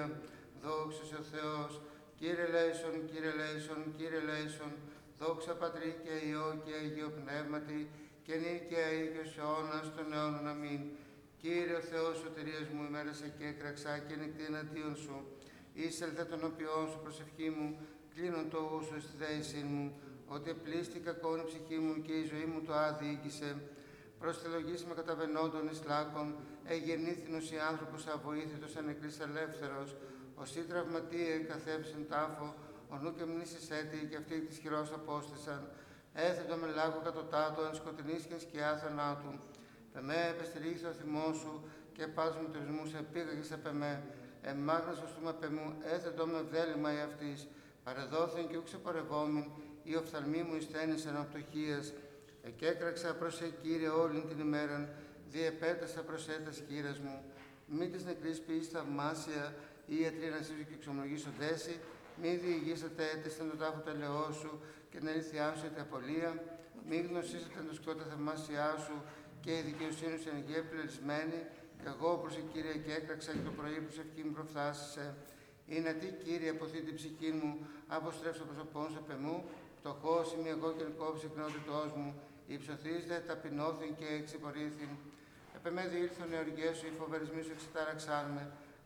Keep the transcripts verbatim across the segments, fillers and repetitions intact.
Αγία, δόξα σε ο Θεός. Κύριε Λέησον, Κύριε Λέησον, Κύριε Λέησον, δόξα Πατρί και Υιό και Αγίο Πνεύματι, και νύχια Αίγιος αιώνας των αιώνων. Αμήν. Κύριε ο Θεός σωτηρίας μου, ημέρασε και έκραξα και νυχτή εναντίον σου. Είσελθε των οποίων σου προσευχή μου, κλείνον το ούσο στη δέησή μου, ότι πλήστη κακόν η ψυχή μου και η ζωή μου το άδικησε. Προσθελογής με καταβενόντων εις λάκων, εγεννήθηνος η άνθρωπος αβοήθητος ανεκρής ελεύθερος, ως ή τραυματίε καθέψεν τάφο, ο νου και μνήσεις έτη και αυτοί της χειρός απόστησαν. Έθετο με λάκκο κατωτάτω, εν σκοτεινής και σκιά θανάτου. Πεμέ, επεστηρίχθη ο θυμός σου και πας με τουρισμούς επήγαγες επεμέ. Εμάγνας οστούμε πεμού, έθετο με βδέλημα η αυτής. Παρεδόθεν και ουξ επορευόμην, η οφθαλμή μου εισθένησεν απτωχίας. Εκέκραξα προς σε, Κύριε, όλην την ημέραν, διεπέτασα προς σε τας χείρας μου. Μη της νεκρής ποιής θαυμάσια, ή ιατρή να σύζου και εξομολογήσω δέση, μη διηγήσατε έτεστεν το τάφο τελεό σου και την αλήθειά σου είτε απολία, μη γνωσίσατε το σκότα θαυμάσια σου και η δικαιοσύνη σου εν γη πληρισμένη, και εγώ προς σε, Κύριε, και έκραξα και το πρωί προς ευχή μου προφθάσισε. Είναι τι, Κύριε, αποθεί την ψυχή μου, αποστρέψω προσωπών σου πεμού, φτωχός είμαι εγώ και κόψη εκνότητός μου, υψωθείς δε ταπεινώθην και εξυπορήθην. Επεμέ διήλθον οι οργές σου, οι φοβερισμοί σου εξετάραξάν με,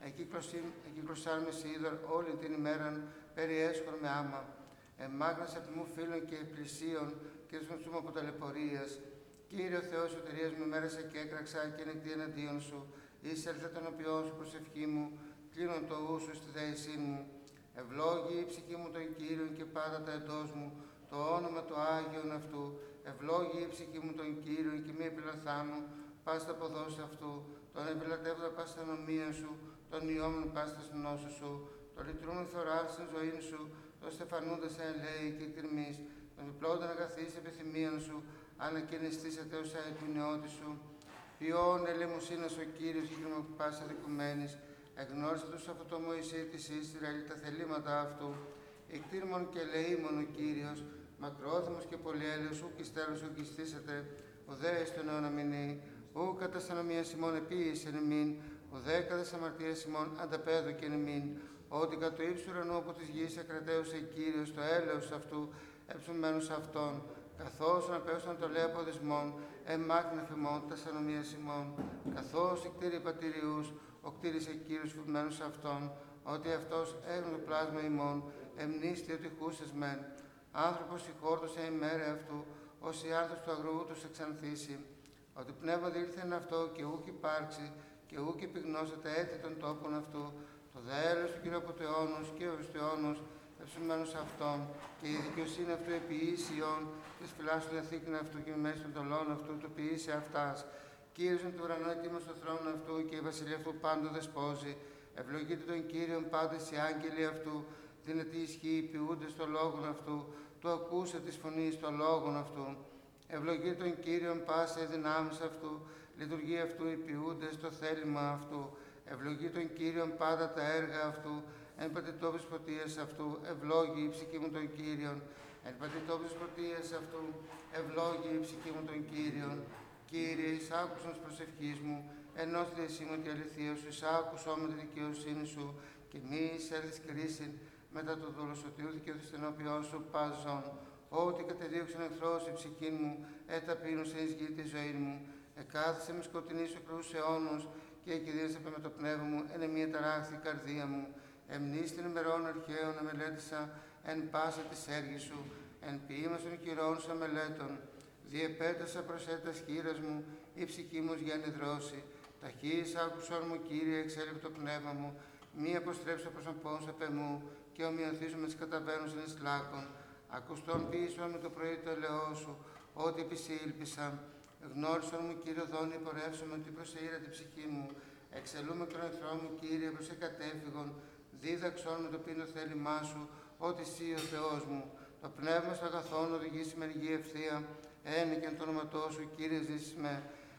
εκύκλωσάν με σε είδωρ όλη την ημέραν, περιέσχον με άμα. Εμάγνας επ' μου φίλων και πλησίων και δεσμευτούμε από ταλαιπωρίας. Κύριε ο Θεός σωτηρίας μου, μέρασε και έκραξα και νεκτή εναντίον σου. Εισέλθε των οποίων σου προσευχή μου, κλείνον το ου σου στη δέησή μου. Ευλόγη η ψυχή μου τον Κύριον και πάντα τα εντός μου, το όνομα του Άγιον αυτού. Ευλόγη η ψυχή μου τον Κύριον και μη επιλαθάνω, πας τα ποδός αυτού. Τον επιλατεύοντα πας τα νομία σου, τον ιόμουν πας τα νόσου σου. Το λυτρούν θωράς στην ζωή σου, το στεφανούντα σε ελέη και κρυμμής. Τον διπλώντα αγαθής επιθυμίαν σου, ανακαινιστήσατε ως την νεότη σου. Ποιόν ελεημοσύνας ο Κύριος και κρυμμοπάς αδικουμένης. Εγνώρισε τους από το Μωυσή της Ισραήλ τα θελήματα αυτού. Εκτήρμον και ελεήμον ο Κύριος, μακρόθυμος και πολυέλεος, ου εις τέλος ου κιστήσατε, ο δε εις τον αιώνα μηνύει. Ου κατά σανομία ημών επίησεν ημίν, ο δε κατά αμαρτίας ημών ανταπέδωκεν ημίν. Ότι κατ' το ύψου ουρανού από της γης εκρατέωσε Κύριος το έλεος αυτού, εψωμένους αυτών. Καθώς αναπέωσαν το λέει από δεσμών, εμάκνευ ημών τα σανομίας ημών. Καθώς η κτήρη πατηριούς, ο κτήρισε Κύριος φουμένους αυτών, ότι αυτός έγνω το πλάσμα ημών, εμνήστη ότι χούσες μεν. Άνθρωπος συγχώρτωσε ημέρα αυτού, ως η άνθος του αγρού τους εξανθήσει. Ότι πνεύμα διήλθεν αυτό και ούκ υπάρξει, και ούκ επιγνώσατε έτη των τόπων αυτού. Το δέλος του Κύριου από του αιώνους και ω του αιώνους, ευσουμένους αυτών, και η δικαιοσύνη αυτού επιήσιον, της φυλάς του διαθήκην αυτού και μέση των τολών αυτού, το ποιήσει αυτάς. Κύριος εν του ουρανού ετοίμος στο θρόνο αυτού, και η βασιλεία αυτού πάντων δεσπόζει. Ευλογείτε τον Κύριον πάντες οι άγγελοι αυτού, δυνατή ισχύει ποιούνται στο λόγον αυτού, του ακούσα της φωνής στο λόγον αυτού. Ευλογείτε τον Κύριον πάσα οι δυνάμεις αυτού, λειτουργία αυτού οι ποιούνται στο θέλημα αυτού. Ευλογεί τον Κύριον πάντα τα έργα αυτού, εν πατητόβης πρωτείας αυτού, ευλόγει η ψυχή μου τον Κύριον. Εν πατητόβης πρωτείας αυτού, ευλόγει η ψυχή μου τον Κύριον. Κύριε, εις άκουσον της προσευχής μου, ενός διεσύμου τη αληθεία σου, εις άκουσον με τη δικαιοσύνη σου, και μη εισέλθεις κρίσιν μετά το δούλο σου, ότι ούδη και ο θυστενοποιός σου πάζον. Ότι κατεδίωξεν εχθρός η ψυχή μου, εταπείνωσε εις γη τη ζωή μου. Εκάθισε με σκοτεινή σου κρούς αιώνους, και εκειδίασε με το πνεύμα μου, εν εμία ταράχθη η καρδία μου. Εμνείς την ημερών αρχαίων αμελέτησα, εν πάσα της έργης σου, εν ποίημας των κυρών σου αμελέτων. Διεπέτασα προς έτας χείρας μου, η ψυχή μου γέννη δρόση. Ταχύς άκουσον μου, Κύριε, εξέλιπε το πνεύμα μου, μη αποστρέψω προς τον πόνο πεμού, και ομοιωθήσω με τις καταβαίνους εν εις λάκων. Ακουστόν ποιήσον με το πρωί το ελαιό σου, ότι επισήλπισα. Γνώρισον μου, Κύριε, οδόν υπορεύσομαι ότι προσεήρα την ψυχή μου. Εξελούμε τον εχθρό μου, Κύριε, προς εκατέφυγον. Δίδαξον με το πίνο θέλημά σου, ότι εσύ ο Θεός μου. Το πνεύμα στο αγαθόν οδηγεί στη μεργή ευθεία. Ένικεν το όνοματό σου, Κύριε, ζήσεις με.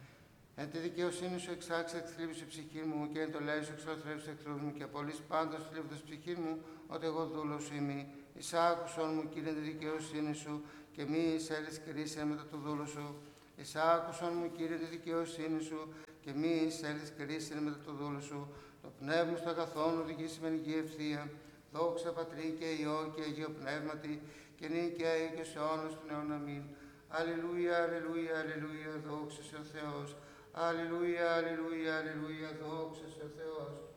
Εν τη δικαιοσύνη σου εξάξα εκθλίβησε η ψυχή μου, και εν το λέει σου εξολοθρεύει του εχθρού μου, και απολύς πάντως θλίβοντας ψυχή μου, ότι εγώ δούλος είμαι. Εις άκουσον μου, Κύριε, τη δικαιοσύνη σου, και μη εισέλθεις κρίσε μετά του δούλου σου. Εις άκουσον μου, Κύριε, τη δικαιοσύνη σου, και μη εισέλθεις κρίσε μετά του δούλου σου. Το πνεύμα στο αγαθόν οδηγεί σημαντική ευθεία. Δόξα Πατρί και Υιό και Αγίο Πνεύματι, και νυν και αεί και σε αιώνας των αιώνων. Αμήν. Αλληλούια, αλληλούια, αλληλούια, δόξα σε ο Θεός. Αλληλούια, αλληλούια, αλληλούια, δόξα σε ο Θεός.